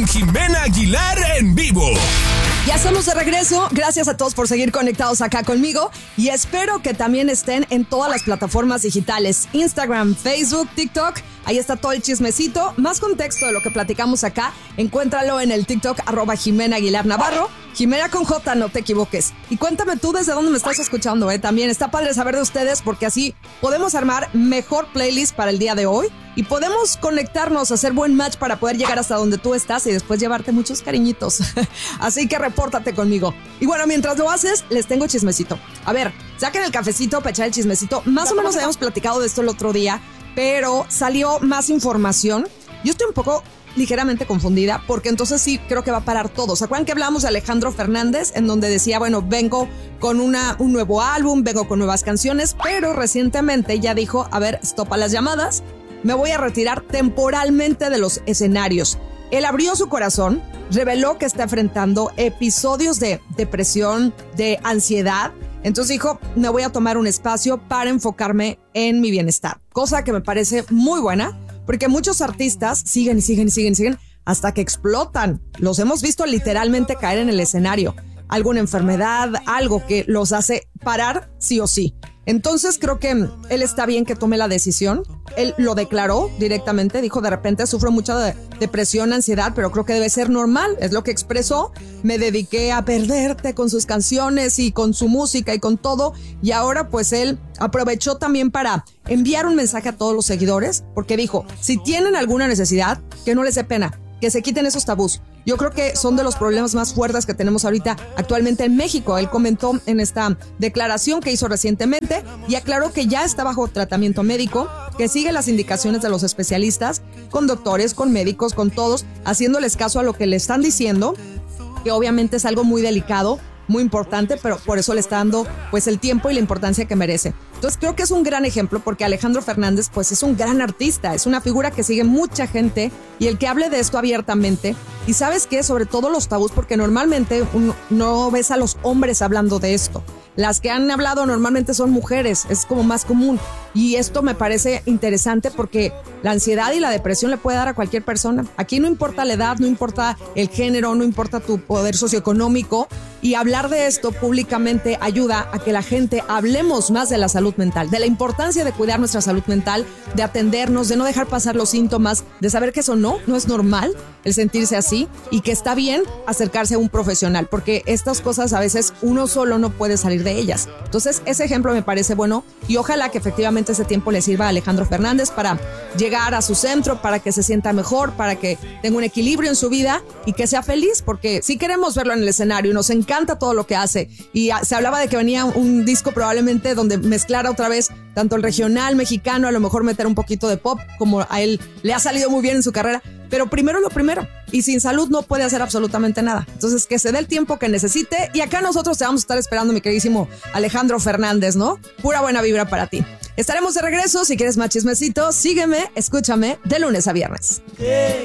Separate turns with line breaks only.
con Jimena Aguilar en vivo.
Ya estamos de regreso. Gracias a todos por seguir conectados acá conmigo y espero que también estén en todas las plataformas digitales: Instagram, Facebook, TikTok. Ahí está todo el chismecito. Más contexto de lo que platicamos acá, encuéntralo en el TikTok @Jimena Aguilar Navarro. Jimena con J, no te equivoques. Y cuéntame tú desde dónde me estás escuchando, También está padre saber de ustedes porque así podemos armar mejor playlist para el día de hoy y podemos conectarnos, hacer buen match para poder llegar hasta donde tú estás y después llevarte muchos cariñitos. Así que repórtate conmigo. Y bueno, mientras lo haces, les tengo chismecito. A ver, saquen el cafecito para echar el chismecito. Más o menos habíamos platicado de esto el otro día, pero salió más información. Yo estoy un poco ligeramente confundida porque entonces sí creo que va a parar todo. ¿Se acuerdan que hablamos de Alejandro Fernández en donde decía, bueno, vengo con un nuevo álbum, vengo con nuevas canciones, pero recientemente ya dijo, a ver, stop a las llamadas, me voy a retirar temporalmente de los escenarios? Él abrió su corazón, reveló que está enfrentando episodios de depresión, de ansiedad. Entonces dijo, me voy a tomar un espacio para enfocarme en mi bienestar. Cosa que me parece muy buena, porque muchos artistas siguen hasta que explotan. Los hemos visto literalmente caer en el escenario. Alguna enfermedad, algo que los hace parar sí o sí. Entonces creo que él está bien que tome la decisión. Él lo declaró directamente, dijo, de repente sufro mucha depresión, ansiedad, pero creo que debe ser normal, es lo que expresó. Me dediqué a perderte con sus canciones y con su música y con todo, y ahora pues él aprovechó también para enviar un mensaje a todos los seguidores, porque dijo, si tienen alguna necesidad, que no les dé pena, que se quiten esos tabús. Yo creo que son de los problemas más fuertes que tenemos ahorita actualmente en México. Él comentó en esta declaración que hizo recientemente y aclaró que ya está bajo tratamiento médico, que sigue las indicaciones de los especialistas, con doctores, con médicos, con todos, haciéndoles caso a lo que le están diciendo, que obviamente es algo muy delicado, muy importante, pero por eso le está dando pues el tiempo y la importancia que merece. Entonces creo que es un gran ejemplo porque Alejandro Fernández pues es un gran artista, es una figura que sigue mucha gente y el que hable de esto abiertamente. Y ¿sabes qué? Sobre todo los tabús, porque normalmente no ves a los hombres hablando de esto. Las que han hablado normalmente son mujeres, es como más común. Y esto me parece interesante porque la ansiedad y la depresión le puede dar a cualquier persona. Aquí no importa la edad, no importa el género, no importa tu poder socioeconómico. Y hablar de esto públicamente ayuda a que la gente hablemos más de la salud mental, de la importancia de cuidar nuestra salud mental, de atendernos, de no dejar pasar los síntomas, de saber que eso no es normal el sentirse así y que está bien acercarse a un profesional, porque estas cosas a veces uno solo no puede salir de ellas. Entonces ese ejemplo me parece bueno y ojalá que efectivamente ese tiempo le sirva a Alejandro Fernández para llegar a su centro, para que se sienta mejor, para que tenga un equilibrio en su vida y que sea feliz, porque sí queremos verlo en el escenario y nos encanta todo lo que hace. Y se hablaba de que venía un disco probablemente donde mezclara otra vez tanto el regional mexicano, a lo mejor meter un poquito de pop, como a él le ha salido muy bien en su carrera, pero primero lo primero, y sin salud no puede hacer absolutamente nada. Entonces que se dé el tiempo que necesite y acá nosotros te vamos a estar esperando, mi queridísimo Alejandro Fernández, ¿no? Pura buena vibra para ti. Estaremos de regreso. Si quieres más chismecito, sígueme, escúchame de lunes a viernes.